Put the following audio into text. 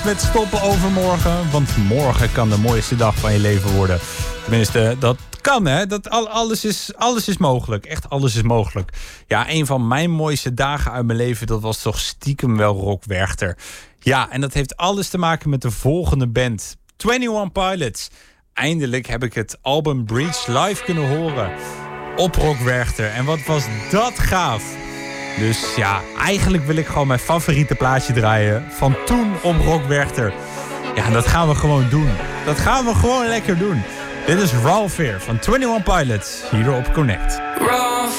met stoppen overmorgen. Want morgen kan de mooiste dag van je leven worden. Tenminste, dat kan, hè. Alles is mogelijk. Echt alles is mogelijk. Ja, een van mijn mooiste dagen uit mijn leven... dat was toch stiekem wel Rock Werchter. Ja, en dat heeft alles te maken met de volgende band. 21 Pilots. Eindelijk heb ik het album Breach live kunnen horen. Op Rock Werchter. En wat was dat gaaf. Dus ja, eigenlijk wil ik gewoon mijn favoriete plaatje draaien. Van toen op Rock Werchter. Ja, dat gaan we gewoon doen. Dat gaan we gewoon lekker doen. Dit is Raw Fear van 21 Pilots. Hier op Connect.